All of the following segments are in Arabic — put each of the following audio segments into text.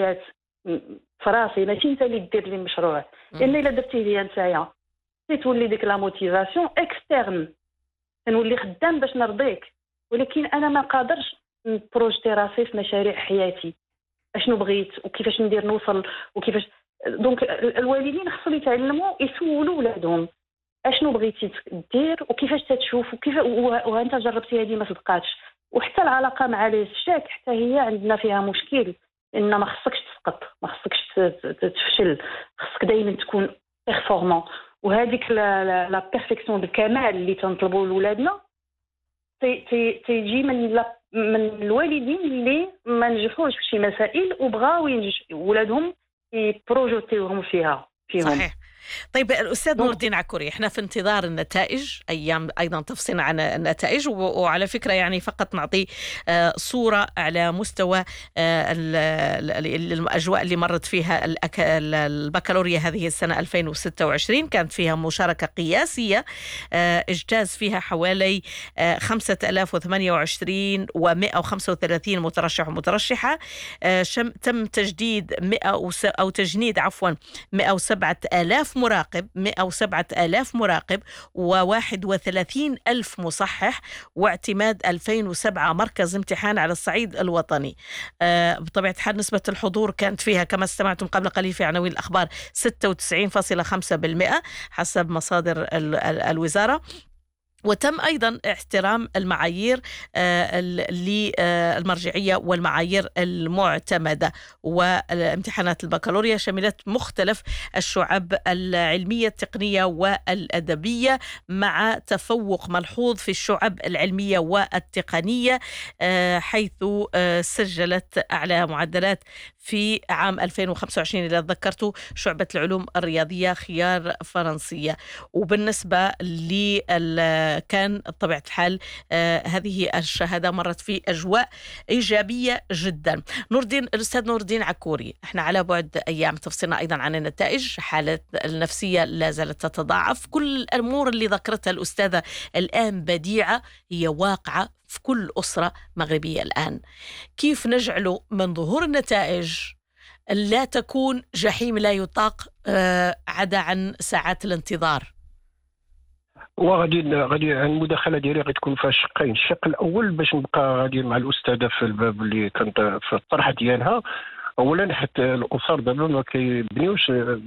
الحياه فراسي، ماشي انت اللي دير لي المشروع، لان الا درتيه ليا نتايا تولي ديك لا موتيفاسيون اكسترن، كنولي خدام باش نرضيك. ولكن انا ما قادرش نبروجتي راسي في مشاريع حياتي، اشنو بغيت وكيفاش ندير نوصل وكيفاش. دونك الوالدين خصهم يتعلموا يسولوا ولادهم اشنو بغيتي دير وكيفاش تتشوف وكيف وانت جربتي هذه ما صدقاتش. وحتى العلاقه مع لي الشاك حتى هي عندنا فيها مشكل، ان ما خصكش تسقط، ما خصكش تفشل، خصك دائما تكون بيرفورمون. وهذيك لا بيرفكسيون الكمال اللي تنطلبوا لولادنا تيجي من الوالدين اللي ما نجحوش في شي مسائل وبغاو ولادهم يبروجوتيوهم فيهم. صحيح. طيب الأستاذ نور الدين عكوري، احنا في انتظار النتائج، أيام أيضا تفصيل عن النتائج، وعلى فكرة يعني فقط نعطي صورة على مستوى الأجواء اللي مرت فيها البكالوريا هذه السنة 2026. كانت فيها مشاركة قياسية اجتاز فيها حوالي 5028 و135 مترشح ومترشحة. تم تجديد تجنيد 107,000 مراقب و31,000 مصحح، واعتماد 2007 مركز امتحان على الصعيد الوطني. بطبيعة الحال نسبة الحضور كانت فيها كما استمعتم قبل قليل في عناوين الأخبار 96.5% حسب مصادر الوزارة. وتم أيضا احترام المعايير المرجعية والمعايير المعتمدة. والامتحانات البكالوريا شملت مختلف الشعب العلمية التقنية والأدبية، مع تفوق ملحوظ في الشعب العلمية والتقنية، حيث سجلت أعلى معدلات في عام 2025 إذا ذكرتوا شعبة العلوم الرياضية خيار فرنسية. وبالنسبة كان بطبيعة الحال هذه الشهادة مرت في أجواء إيجابية جدا. الأستاذ نور الدين عكوري، احنا على بعد أيام تفصلنا أيضا عن النتائج. حالة النفسية لا زالت تتضاعف، كل الأمور اللي ذكرتها الأستاذة الآن بديعة هي واقعة في كل أسرة مغربية الآن. كيف نجعل من ظهور النتائج لا تكون جحيم لا يطاق عدا عن ساعات الانتظار؟ وغادي المداخله ديالي غتكون فيها شقين. الشق الاول باش نبقى غادي مع الاستاذه في الباب اللي كانت في الطرح ديالها. اولا حتى الاسر دابا ما كيبنيوش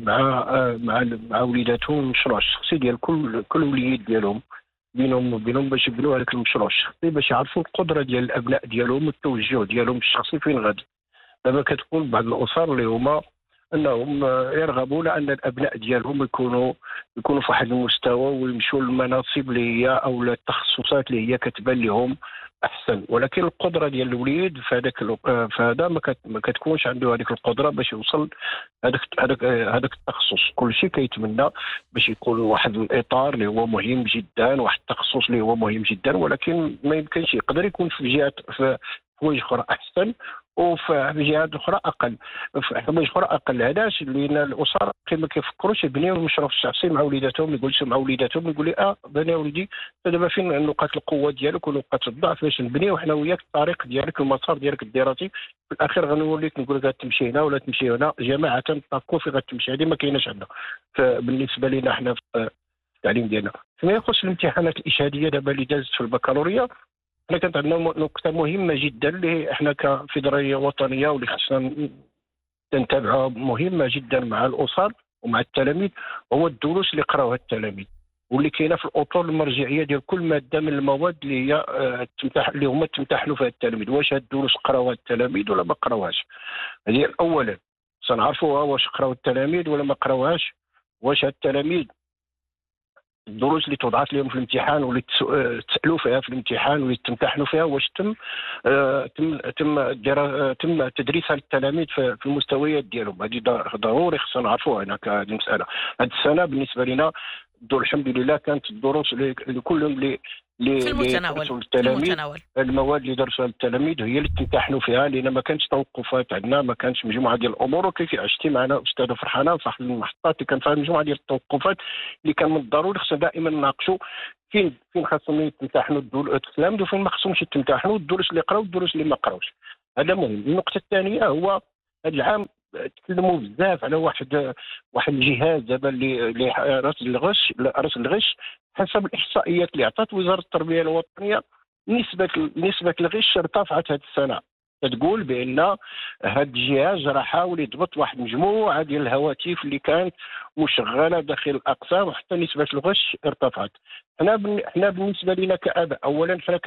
مع وليداتهم المشروع الشخصي ديال كل وليد ديالهم بينهم وبينهم باش يبنيو هذاك المشروع الشخصي، باش يعرفوا القدره ديال الابناء ديالهم والتوجه ديالهم الشخصي فين غادي. دابا كتكون بعض الاسر اللي هما انهم يرغبون ان الابناء ديالهم يكونوا في واحد المستوى ويمشوا للمناصب اللي هي او التخصصات اللي هي كتبان لهم احسن، ولكن القدره ديال الوليد فهذا ما كتكونش عنده هذيك القدره باش يوصل هذاك التخصص. كل شيء كيتمنى باش يكون واحد الاطار اللي هو مهم جدا، واحد التخصص اللي هو مهم جدا، ولكن ما يمكنش يقدر يكون في جهات في حوايج اخرى احسن وفي جهات اخرى اقل. في حوايج اخرى اقل علاش؟ لان الاسر ما كيفكروش يبنيو المشروع الشخصي مع وليداتهم. يقولش مع وليداتهم يقول لي بني ولدي دابا فين نقاط القوه ديالك ونقاط الضعف باش نبنيو حنا وياك الطريق ديالك المسار ديالك الدراسي. في الاخير غنوليك نقول لك تمشي هنا ولا تمشي هنا، جماعه طاكو في غتمشي. هذه ما كايناش عندنا بالنسبه لنا حنا في التعليم ديالنا. فيما يخص الامتحانات الاشهاديه دابا اللي دازت في البكالوريا، حنا كانت عندنا نقطة مهمة جدا اللي احنا كفيدرالية وطنية واللي خصنا نتابعها مهمة جدا مع الأسر ومع التلاميذ، هو الدروس اللي قراوها التلاميذ واللي كاينة في الأطر المرجعية ديال كل مادة من المواد اللي هي اللي هما تمتحنوا فيها التلاميذ. واش هاد الدروس قراوها التلاميذ ولا ما قراوهاش؟ هذه أولا سنعرفوها واش قراو التلاميذ ولا ما قراوهاش. واش هاد التلاميذ الدروس اللي توضعت لهم في الامتحان واللي تسالوا فيها في الامتحان واللي تمتحنوا فيها واش تم تدريسها للتلاميذ في المستويات ديالهم. هذه ضروري خصنا نعرفوها. هنا هذه المساله هذه السنه بالنسبه لنا الحمد لله كانت الدروس لكلهم اللي في المتناول. المواد اللي درسوها التلاميذ هي اللي تمتحنوا فيها، لان ما كانش توقفات عندنا، ما كانش مجموعه ديال الامور. وكيف عشتي معنا استاذه فرحانه صاحب المحطات اللي كان فيها مجموعه ديال التوقفات اللي كان من الضروري خصنا دائما نناقشوا فين خاصهم يتمتحنوا التلاميذ وفين ما خصهمش يتمتحنوا، الدروس اللي قراو والدروس اللي ما قراوش. هذا مهم. النقطه الثانيه هو هذا العام تكلموا بزاف على واحد الجهاز دابا اللي راس الغش. حسب الاحصائيات اللي عطات وزاره التربيه الوطنيه، نسبه الغش ارتفعت هذه السنه. تقول بان هذا الجهاز راه حاول يضبط واحد مجموعه ديال الهواتف اللي كانت مشغله داخل الاقسام، وحتى نسبه الغش ارتفعت. حنا بالنسبه لنا كاباء، اولا حنا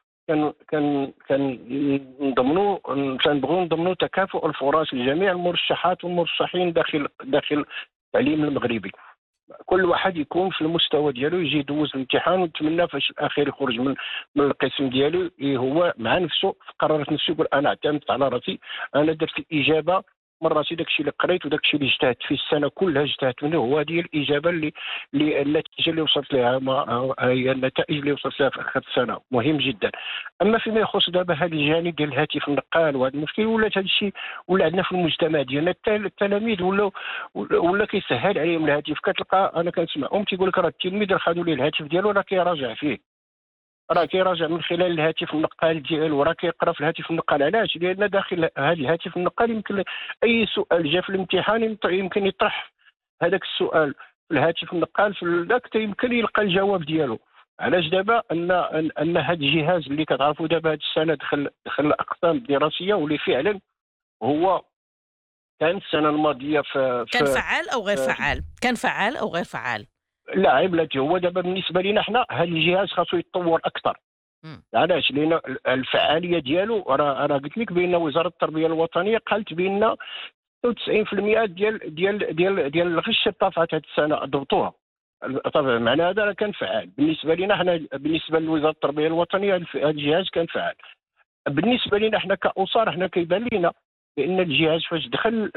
كنبغوا نضمنوا تكافؤ الفرص لجميع المرشحات والمرشحين داخل التعليم المغربي. كل واحد يكون في المستوى ديالو، يجي يدوز الامتحان، ونتمنى فاش الاخير يخرج من القسم ديالو هو مع نفسه في قرارات نفسه، يقول انا اعتمدت على راسي، انا درت الاجابه من راسي، داكشي اللي قريت وداكشي اللي اجتهدت فيه السنه كلها اجتهدت منه، هو هذه الاجابه اللي النتيجه اللي وصلت لها، هي النتائج اللي وصلت لها في اخر السنه. مهم جدا. اما فيما يخص دابا هذا الجانب ديال الهاتف النقال وهذا المشكل، ولات هذا الشيء ولا عندنا في المجتمع ديالنا، التلاميذ ولا كيسهل عليهم الهاتف. كتلقى انا كنسمعهم تيقول لك راه التلميذ خدوا ليه الهاتف ديالو، راه كيراجع فيه، راه كيراجع من خلال الهاتف النقال ديالو، راه كيقرا في الهاتف النقال. علاش؟ لان داخل هذا الهاتف النقال يمكن اي سؤال جا في الامتحان يمكن يطرح هذاك السؤال في الهاتف النقال، في ذاك يمكن يلقى الجواب ديالو. علاش دابا ان هذا الجهاز اللي كتعرفوا دابا هذه السنه دخل الاقسام الدراسيه، واللي فعلا هو كان السنه الماضيه كان فعال او غير فعال؟ كان فعال او غير فعال؟ لا عيب. هو دابا بالنسبه لنا حنا هذا الجهاز خاصو يتطور اكثر. علاش؟ لان الفعاليه ديالو راه قلت لك بان وزاره التربيه الوطنيه قالت بان 96% ديال الغش ارتفعت هذه السنه، ضبطوها. طبعا معنى هذا راه كان فعال بالنسبه لنا حنا، بالنسبه لوزاره التربيه الوطنيه هذا الجهاز كان فعال. بالنسبه لنا حنا كاسر، حنا كيبان لنا بان الجهاز فاش دخل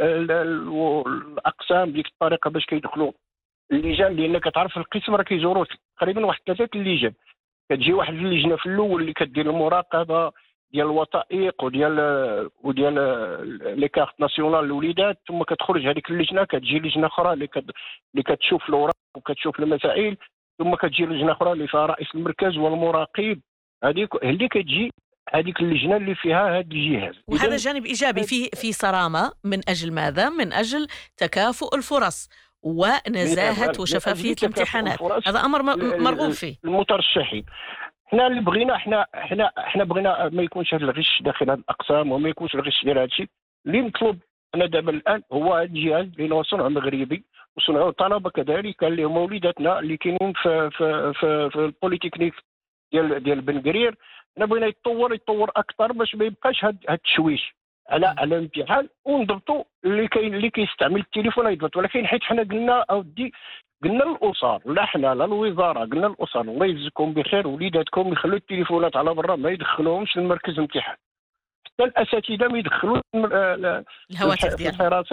الاقسام بديك الطريقه باش كيدخلوا اللجان، لان كتعرف القسم راه كيزوروا تقريبا واحد 3 اللجان. كتجي واحد اللجنه في الاول اللي كدير المراقبه ديال الوثائق وديال لي كارت ناسيونال للوليدات، ثم كتخرج هذيك اللجنه، كتجي لجنه اخرى اللي كتشوف الاوراق وكتشوف المسائل، ثم كتجي لجنه اخرى اللي فيها رئيس المركز والمراقب. هذيك اللي كتجي هذيك اللجنه اللي فيها هذا الجهاز. وهذا جانب ايجابي في صرامه. من اجل ماذا؟ من اجل تكافؤ الفرص ونزاهه وشفافيه الامتحانات. هذا امر مرغوب فيه. المترشحين حنا اللي بغينا، حنا بغينا ما يكونش هذا الغش داخل هذه الاقسام، وما يكونش الغش ديال هذا الشيء اللي مطلوب. انا دابا الان هو هذا الجهاز اللي هو صنع مغربي، وصنعوا الطلبه كذلك اللي هما وليداتنا اللي كاينين في البوليتكنيك ديال بن قرير. حنا بغينا يتطور اكثر باش ما يبقاش هذا التشويش على الامتحان، ونضبطوا اللي كيستعمل التليفون يضبط. ولكن حيت حنا قلنا اودي، قلنا للاسر، لا حنا لا الوزاره، قلنا للاسر الله يجزيكم بخير، وليداتكم يخلوا التليفونات على برا، ما يدخلوهمش للمركز الامتحان. حتى الاساتذه ما يدخلوا الهواتف في الحراسه،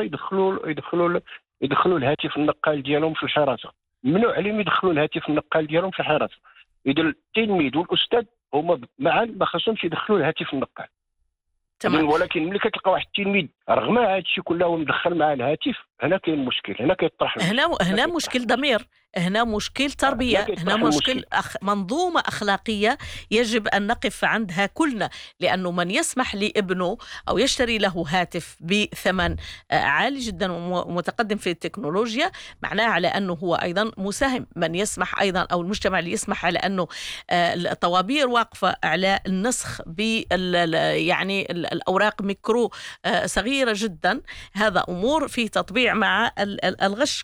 يدخلوا الهاتف النقال ديالهم في الحراسه. ممنوع عليهم يدخلوا الهاتف النقال ديالهم في الحراسه. اذا التلميذ والاستاذ هما معا ما خصهمش يدخلوا الهاتف النقال. تمام. ولكن ملي كتلقى واحد التلميذ رغم هذا الشيء كله مدخل مع الهاتف، هنا كاين مشكل، هنا كيطرح هنا مشكل ضمير، هنا مشكل تربيه، هنا مشكل منظومه اخلاقيه يجب ان نقف عندها كلنا. لانه من يسمح لابنه او يشتري له هاتف بثمن عالي جدا ومتقدم في التكنولوجيا، معناه على انه هو ايضا مساهم. من يسمح ايضا او المجتمع اللي يسمح على انه الطوابير واقفه على النسخ يعني الاوراق ميكرو صغيره جدا، هذا امور في تطبيع مع الغش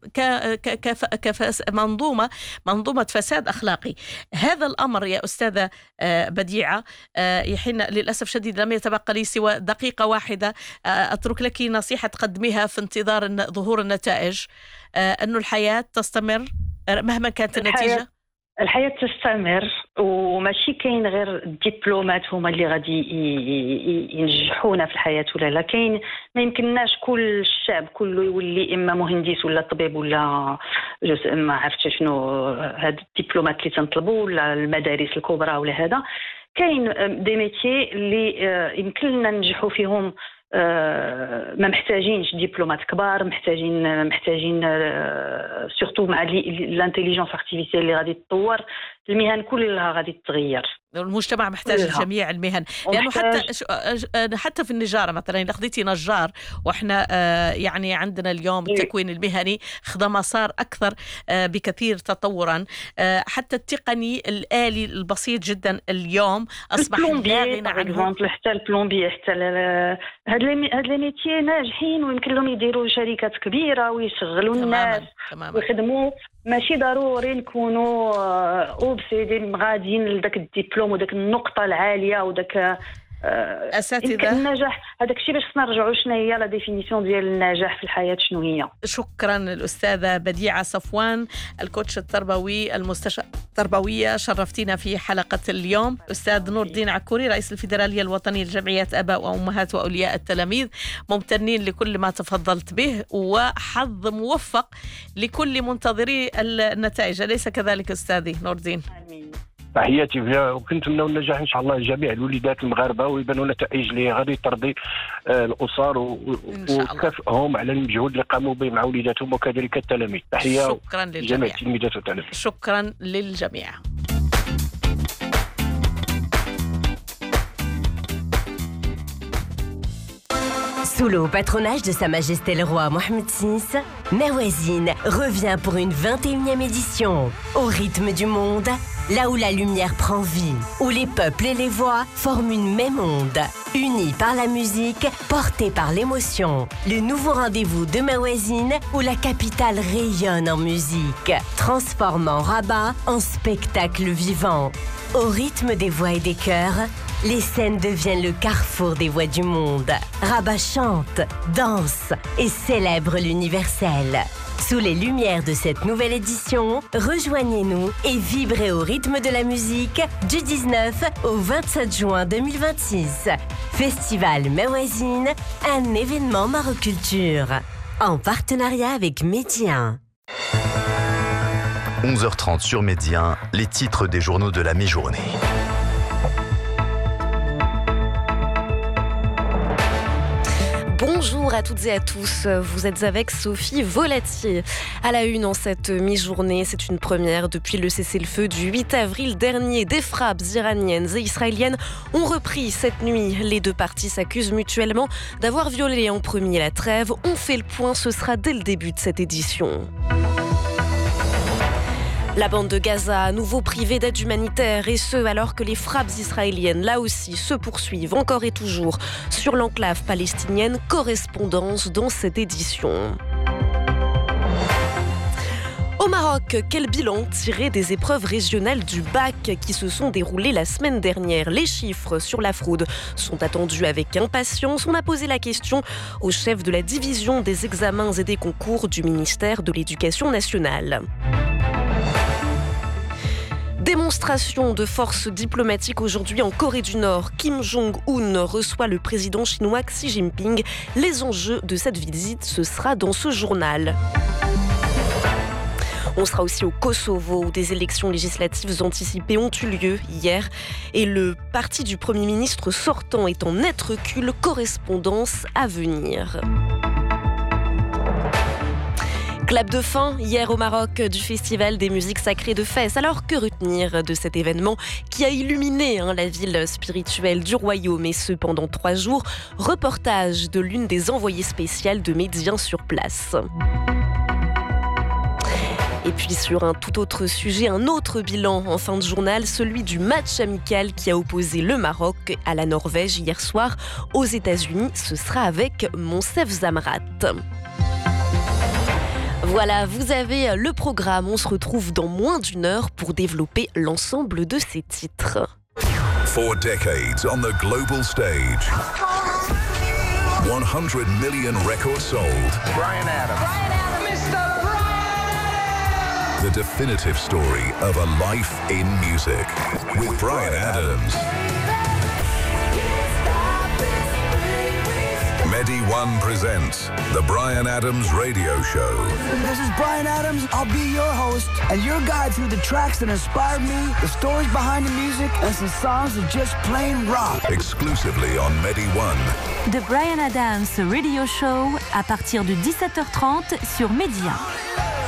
منظومة فساد أخلاقي. هذا الأمر يا أستاذة بديعة يحين للأسف شديد لم يتبقى لي سوى دقيقة واحدة أترك لك نصيحة تقدميها في انتظار ظهور النتائج، أنه الحياة تستمر مهما كانت النتيجة. الحياة تستمر، وماشي كاين غير الدبلومات هما اللي غادي ينجحونا في الحياة ولا لا. كاين ما يمكنناش كل الشعب كله يولي إما مهندس ولا طبيب ولا ما عرفتش شنو هاد الدبلومات اللي تنطلبوا، ولا المدارس الكبرى ولا هذا. كاين دي ميتيي اللي يمكن لنا ننجحوا فيهم، ما محتاجينش دبلومات كبار، محتاجين سورتو مع الانتيليجنس ارتيفيسيال اللي غادي تطور المهن كلها غادي تتغير. المجتمع محتاج جميع المهن، لأنه حتى في النجارة مثلا إذا خديتي نجار، وإحنا يعني عندنا اليوم التكوين المهني خذ مسار أكثر بكثير تطورا. حتى التقني الآلي البسيط جدا اليوم أصبح لا غنى عنه. حتى البلومبي، حتى هاد لي ميتيي ناجحين ويمكن لهم يديروا شركات كبيرة ويشغلوا الناس ويخدموا. ماشي ضروري نكونوا اوبسيدين غاديين لذاك الدبلوم وداك النقطة العالية وداك أساتذة النجاح. هذاك الشيء باش نرجعوا شنو هي لا ديفينيسيون ديال النجاح في الحياة شنو هي. شكرا الأستاذة بديعة صفوان، الكوتش التربوي، المستشار التربوية، شرفتينا في حلقة اليوم. أستاذ نور الدين عكوري، رئيس الفيدرالية الوطنية لجمعيات آباء وأمهات وأولياء التلاميذ، ممتنين لكل ما تفضلت به، وحظ موفق لكل منتظري النتائج، أليس كذلك أستاذي نور الدين؟ تحياتي فيها، وكنتمنى النجاح ان شاء الله لجميع الوليدات المغاربه، ويبانوا نتائج اللي غادي ترضي الاسر وكافئهم على المجهود اللي قاموا به مع وليداتهم وكذلك التلاميذ. تحيه شكرا للجميع، التلميذات والتلاميذ. شكرا للجميع. Sous le patronage de Sa Majesté le Roi Mohammed VI, Mère Voisine revient pour une 21e édition. Au rythme du monde, là où la lumière prend vie, où les peuples et les voix forment une même onde, unis par la musique, portés par l'émotion. Le nouveau rendez-vous de Mère Voisine, où la capitale rayonne en musique, transformant Rabat en spectacle vivant. Au rythme des voix et des chœurs, les scènes deviennent le carrefour des voix du monde. Rabat chante, danse et célèbre l'universel. Sous les lumières de cette nouvelle édition, rejoignez-nous et vibrez au rythme de la musique du 19 au 27 juin 2026. Festival Mère Voisine, un événement Maroculture, en partenariat avec Média. 11h30 sur Média, les titres des journaux de la mi-journée. Bonjour à toutes et à tous, vous êtes avec Sophie Volatier. À la une en cette mi-journée, c'est une première depuis le cessez-le-feu du 8 avril dernier. Des frappes iraniennes et israéliennes ont repris cette nuit. Les deux parties s'accusent mutuellement d'avoir violé en premier la trêve. On fait le point, ce sera dès le début de cette édition. La bande de Gaza, à nouveau privée d'aide humanitaire, et ce alors que les frappes israéliennes, là aussi, se poursuivent encore et toujours sur l'enclave palestinienne. Correspondance dans cette édition. Au Maroc, quel bilan tiré des épreuves régionales du bac qui se sont déroulées la semaine dernière? Les chiffres sur la fraude sont attendus avec impatience. On a posé la question au chef de la division des examens et des concours du ministère de l'Éducation nationale. Démonstration de force diplomatique aujourd'hui en Corée du Nord. Kim Jong-un reçoit le président chinois Xi Jinping. Les enjeux de cette visite, ce sera dans ce journal. On sera aussi au Kosovo où des élections législatives anticipées ont eu lieu hier et le parti du Premier ministre sortant est en net recul. Correspondance à venir. Clap de fin hier au Maroc du Festival des musiques sacrées de Fès. Alors que retenir de cet événement qui a illuminé la ville spirituelle du royaume et ce pendant 3 jours? Reportage de l'une des envoyées spéciales de Média sur place. Et puis sur un tout autre sujet, un autre bilan en fin de journal, celui du match amical qui a opposé le Maroc à la Norvège hier soir aux États-Unis. Ce sera avec Monsef Zamrat. Voilà, vous avez le programme. On se retrouve dans moins d'1 heure pour développer l'ensemble de ces titres. 4 decades on the global stage. 100 million records sold. Bryan Adams. Mr. Bryan! The definitive story of a life in music with Bryan Adams. Medi One presents The Bryan Adams Radio Show. This is Bryan Adams. I'll be your host and your guide through the tracks that inspired me, the stories behind the music, and some songs that just plain rock. Exclusively on Medi One. The Bryan Adams Radio Show à partir de 17h30 sur Média.